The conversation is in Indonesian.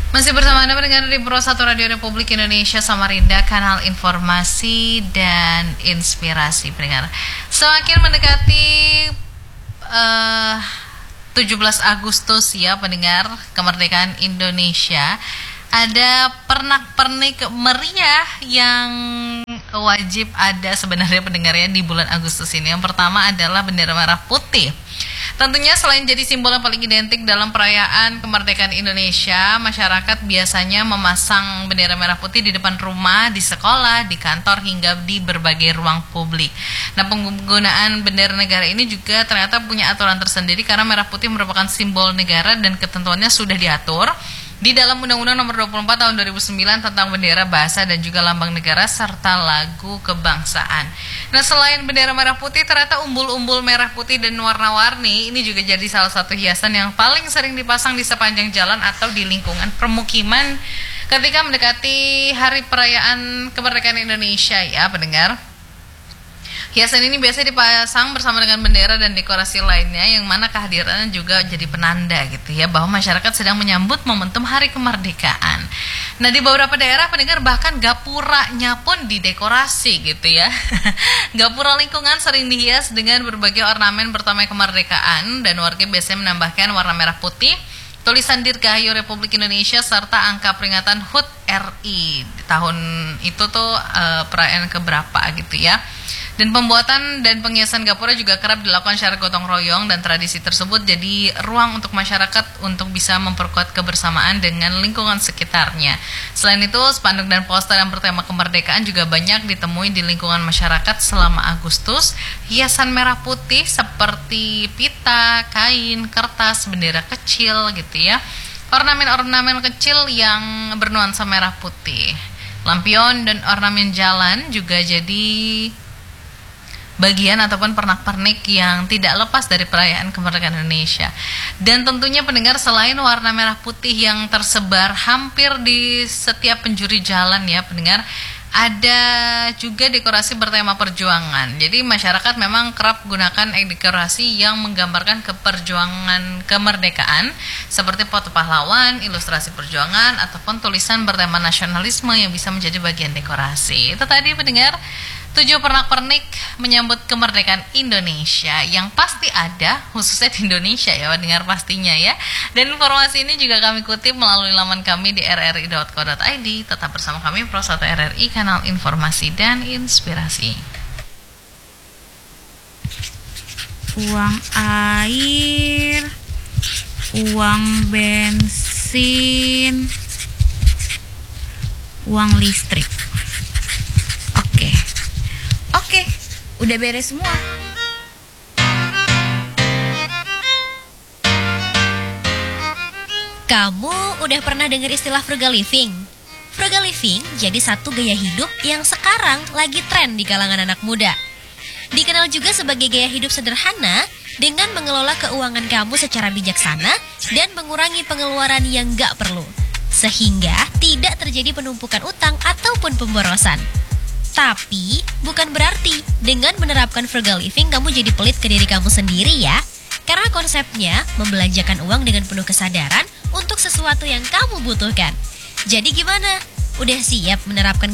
Masih bersama Anda mendengar di Pro 1 Radio Republik Indonesia Samarinda, kanal informasi dan inspirasi pendengar. Semakin mendekati 17 Agustus ya pendengar, kemerdekaan Indonesia, ada pernak-pernik meriah yang wajib ada sebenarnya pendengar ya di bulan Agustus ini. Yang pertama adalah bendera merah putih. Tentunya selain jadi simbol yang paling identik dalam perayaan kemerdekaan Indonesia, masyarakat biasanya memasang bendera merah putih di depan rumah, di sekolah, di kantor, hingga di berbagai ruang publik. Nah, penggunaan bendera negara ini juga ternyata punya aturan tersendiri karena merah putih merupakan simbol negara dan ketentuannya sudah diatur di dalam Undang-Undang Nomor 24 Tahun 2009 tentang bendera, bahasa, dan juga lambang negara serta lagu kebangsaan. Nah, selain bendera merah putih, ternyata umbul-umbul merah putih dan warna-warni ini juga jadi salah satu hiasan yang paling sering dipasang di sepanjang jalan atau di lingkungan permukiman ketika mendekati hari perayaan kemerdekaan Indonesia ya pendengar. Hiasan ini biasanya dipasang bersama dengan bendera dan dekorasi lainnya yang mana kehadirannya juga jadi penanda gitu ya bahwa masyarakat sedang menyambut momentum hari kemerdekaan. Nah, di beberapa daerah pendengar bahkan gapuranya pun didekorasi gitu ya. Gapura lingkungan sering dihias dengan berbagai ornamen bertema kemerdekaan dan warga biasanya menambahkan warna merah putih, tulisan Dirgahayu Republik Indonesia serta angka peringatan HUT RI. Di tahun itu tuh perayaan keberapa gitu ya. Dan pembuatan dan penghiasan gapura juga kerap dilakukan secara gotong royong dan tradisi tersebut jadi ruang untuk masyarakat untuk bisa memperkuat kebersamaan dengan lingkungan sekitarnya. Selain itu, spanduk dan poster yang bertema kemerdekaan juga banyak ditemui di lingkungan masyarakat selama Agustus. Hiasan merah putih seperti pita, kain, kertas, bendera kecil gitu ya. Ornamen-ornamen kecil yang bernuansa merah putih. Lampion dan ornamen jalan juga jadi bagian ataupun pernak-pernik yang tidak lepas dari perayaan kemerdekaan Indonesia. Dan tentunya pendengar, selain warna merah putih yang tersebar hampir di setiap penjuru jalan ya pendengar, ada juga dekorasi bertema perjuangan. Jadi masyarakat memang kerap gunakan dekorasi yang menggambarkan keperjuangan kemerdekaan seperti foto pahlawan, ilustrasi perjuangan, ataupun tulisan bertema nasionalisme yang bisa menjadi bagian dekorasi. Itu tadi pendengar 7 pernak-pernik menyambut kemerdekaan Indonesia yang pasti ada, khususnya di Indonesia ya pendengar pastinya ya. Dan informasi ini juga kami kutip melalui laman kami di rri.co.id. Tetap bersama kami Pro 1 RRI, kanal informasi dan inspirasi. Uang air, uang bensin, uang listrik. Oke, udah beres semua. Kamu udah pernah dengar istilah frugal living? Frugal living jadi satu gaya hidup yang sekarang lagi tren di kalangan anak muda. Dikenal juga sebagai gaya hidup sederhana dengan mengelola keuangan kamu secara bijaksana dan mengurangi pengeluaran yang gak perlu, sehingga tidak terjadi penumpukan utang ataupun pemborosan. Tapi bukan berarti dengan menerapkan frugal living kamu jadi pelit ke diri kamu sendiri ya. Karena konsepnya membelanjakan uang dengan penuh kesadaran untuk sesuatu yang kamu butuhkan. Jadi gimana? Udah siap menerapkan